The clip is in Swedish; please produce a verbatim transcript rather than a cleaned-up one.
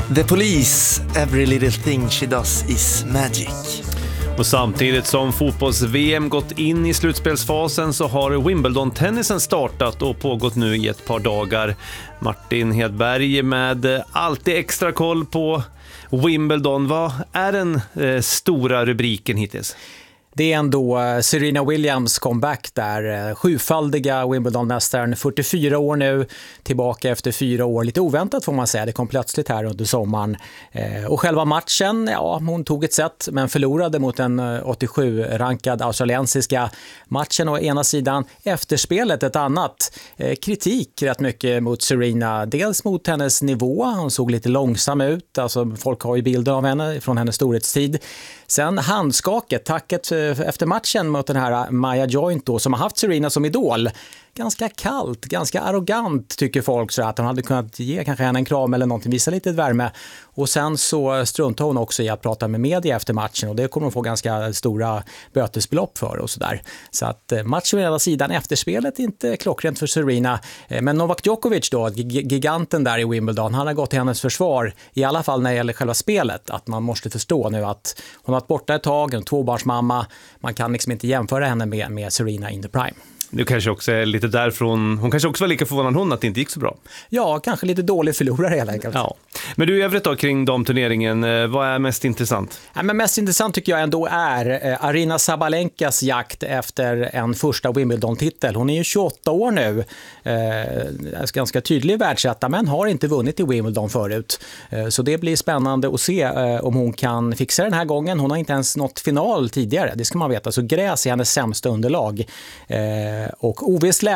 The Police, every little thing she does is magic. Och samtidigt som fotbolls-V M gått in i slutspelsfasen så har Wimbledon-tennisen startat och pågått nu i ett par dagar. Martin Hedberg med alltid extra koll på Wimbledon. Vad är den eh, stora rubriken hittills? Det är ändå Serena Williams comeback där, sjufaldiga Wimbledon-mästaren, fyrtiofyra år nu, tillbaka efter fyra år, lite oväntat får man säga, det kom plötsligt här under sommaren. Och själva matchen, ja, hon tog ett set men förlorade mot en åttiosju-rankad australiensiska. Matchen å ena sidan, efterspelet ett annat. Kritik rätt mycket mot Serena, dels mot hennes nivå, hon såg lite långsam ut, alltså folk har ju bilder av henne från hennes storhetstid. Sen handskaket, tacket efter matchen mot den här Maya Joint då, som har haft Serena som idol. Ganska kallt, ganska arrogant tycker folk, så att hon hade kunnat ge kanske henne en kram eller någonting, visa lite värme. Och sen så struntade hon också i att prata med media efter matchen och det kommer hon få ganska stora bötesbelopp för och sådär. Så att matchen å ena sidan, efterspelet inte klockrent för Serena. Men Novak Djokovic då, giganten där i Wimbledon, han har gått till hennes försvar, i alla fall när det gäller själva spelet, att man måste förstå nu att hon har varit borta ett tag, en tvåbarnsmamma, man kan liksom inte jämföra henne med, med Serena in the prime. Det kanske också är lite därifrån. Hon kanske också var lika förvånad hon att det inte gick så bra. Ja, kanske lite dålig förlorare helt enkelt. Ja. Men du, i övrigt då kring damturneringen, vad är mest intressant? Ja, men mest intressant tycker jag ändå är eh, Aryna Sabalenkas jakt efter en första Wimbledon-titel. Hon är ju tjugoåtta år nu, eh, ganska tydlig världsetta, men har inte vunnit i Wimbledon förut. Eh, så det blir spännande att se eh, om hon kan fixa den här gången. Hon har inte ens nått final tidigare, det ska man veta. Så gräs är hennes sämsta underlag. Eh, och O V:s